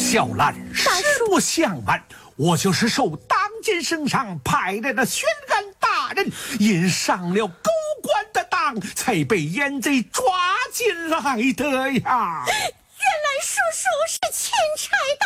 小兰，实不相瞒，我就是受当今圣上派来的宣安大人，因上了勾官的当，才被阉贼抓进来的呀。 原来叔叔是钦差